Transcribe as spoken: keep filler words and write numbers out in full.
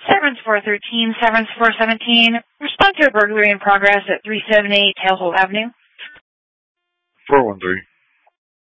Severance four thirteen, Severance four seventeen. Respond to a burglary in progress at three seventy-eight Tail Hole Avenue. four one three.